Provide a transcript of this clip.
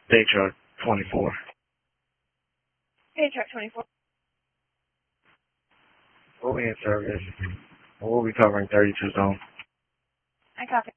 Day truck 24. Day truck 24. We'll be in service. We'll be covering 32 zone. I copy.